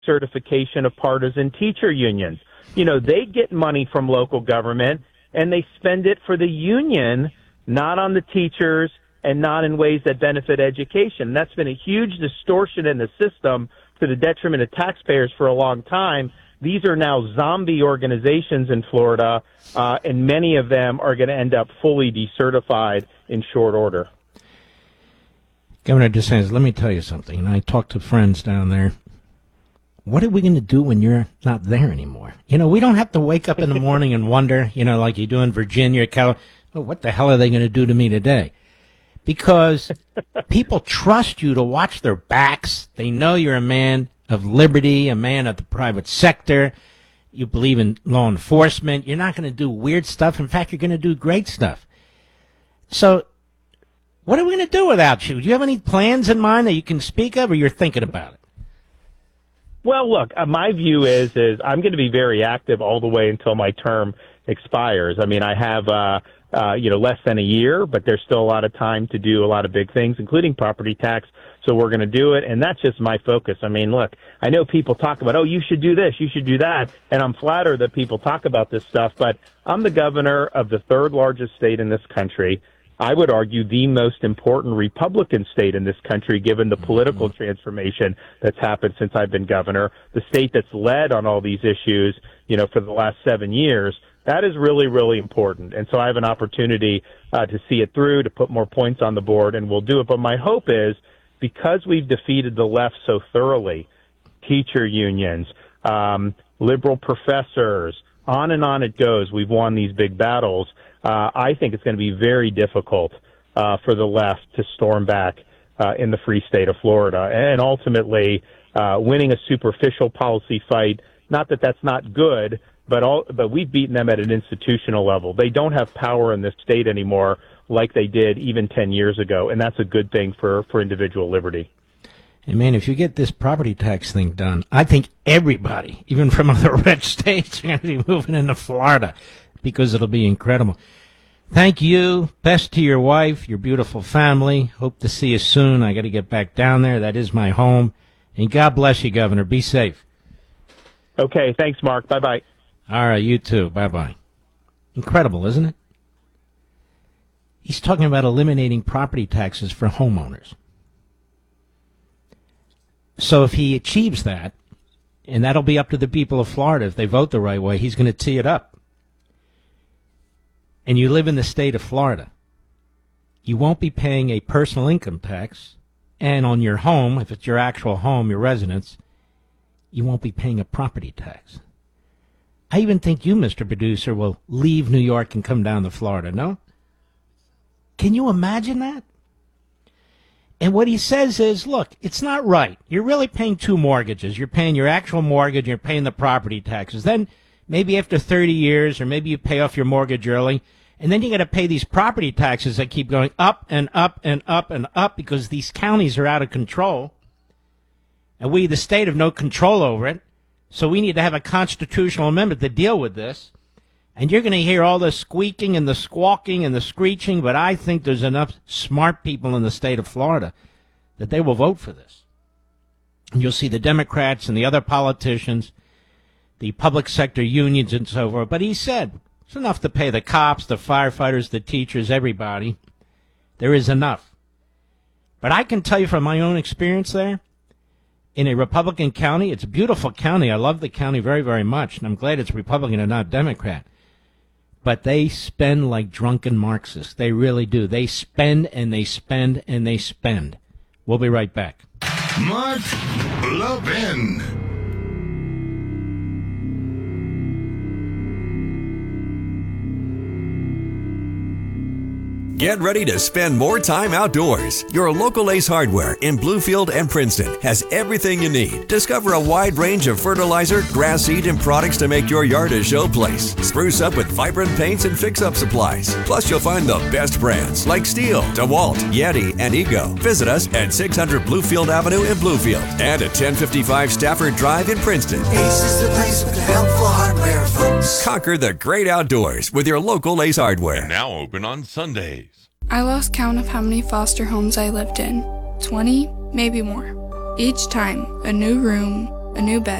certification of partisan teacher unions. You know, they get money from local government and they spend it for the union, not on the teachers and not in ways that benefit education. That's been a huge distortion in the system to the detriment of taxpayers for a long time. These are now zombie organizations in Florida, and many of them are going to end up fully decertified in short order. Governor DeSantis, let me tell you something. And I talked to friends down there. What are we going to do when you're not there anymore? You know, we don't have to wake up in the morning and wonder, you know, like you do in Virginia, California, oh, what the hell are they going to do to me today? Because people trust you to watch their backs. They know you're a man of liberty, a man of the private sector. You believe in law enforcement. You're not going to do weird stuff. In fact, you're going to do great stuff. So what are we going to do without you? Do you have any plans in mind that you can speak of, or you're thinking about it? Well, look, my view is I'm going to be very active all the way until my term expires. I mean, I have, less than a year, but there's still a lot of time to do a lot of big things, including property tax. So we're going to do it. And that's just my focus. I mean, look, I know people talk about, oh, you should do this, you should do that. And I'm flattered that people talk about this stuff, but I'm the governor of the third largest state in this country. I would argue the most important Republican state in this country, given the political transformation that's happened since I've been governor, the state that's led on all these issues, you know, for the last 7 years. That is really, really important. And so I have an opportunity to see it through, to put more points on the board, and we'll do it. But my hope is, because we've defeated the left so thoroughly, teacher unions, liberal professors, on and on it goes, we've won these big battles. I think it's going to be very difficult for the left to storm back in the free state of Florida. And ultimately, winning a superficial policy fight, not that that's not good, but we've beaten them at an institutional level. They don't have power in this state anymore like they did even 10 years ago, and that's a good thing for individual liberty. And, man, if you get this property tax thing done, I think everybody, even from other red states, are going to be moving into Florida because it'll be incredible. Thank you. Best to your wife, your beautiful family. Hope to see you soon. I got to get back down there. That is my home. And God bless you, Governor. Be safe. Okay. Thanks, Mark. Bye-bye. All right. You too. Bye-bye. Incredible, isn't it? He's talking about eliminating property taxes for homeowners. So if he achieves that, and that'll be up to the people of Florida if they vote the right way, he's going to tee it up. And you live in the state of Florida, you won't be paying a personal income tax, and on your home, if it's your actual home, your residence, you won't be paying a property tax. I even think you, Mr. Producer, will leave New York and come down to Florida, no? Can you imagine that? And what he says is, look, it's not right. You're really paying two mortgages. You're paying your actual mortgage, you're paying the property taxes. Then maybe after 30 years, or maybe you pay off your mortgage early, and then you got to pay these property taxes that keep going up and up and up and up because these counties are out of control. And we, the state, have no control over it. So we need to have a constitutional amendment to deal with this. And you're going to hear all the squeaking and the squawking and the screeching, but I think there's enough smart people in the state of Florida that they will vote for this. And you'll see the Democrats and the other politicians, the public sector unions and so forth. But he said it's enough to pay the cops, the firefighters, the teachers, everybody. There is enough. But I can tell you from my own experience there, in a Republican county, it's a beautiful county. I love the county very, very much, and I'm glad it's Republican and not Democrat. But they spend like drunken Marxists. They really do. They spend and they spend and they spend. We'll be right back. Mark Levin. Get ready to spend more time outdoors. Your local Ace Hardware in Bluefield and Princeton has everything you need. Discover a wide range of fertilizer, grass seed, and products to make your yard a showplace. Spruce up with vibrant paints and fix-up supplies. Plus, you'll find the best brands like Steel, DeWalt, Yeti, and Ego. Visit us at 600 Bluefield Avenue in Bluefield and at 1055 Stafford Drive in Princeton. Ace is the place with the helpful hardware, folks. Conquer the great outdoors with your local Ace Hardware. And now open on Sundays. I lost count of how many foster homes I lived in. 20, maybe more. Each time, a new room, a a new bed.